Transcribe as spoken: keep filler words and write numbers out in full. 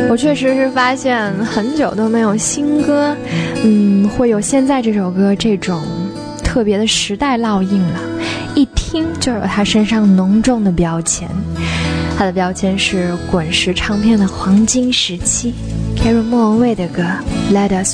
我确实是发现很久都没有新歌，嗯，会有现在这首歌这种特别的时代烙印了，一听就有他身上浓重的标签。他的标签是滚石唱片的黄金时期 Karen 莫文蔚的歌 Let Us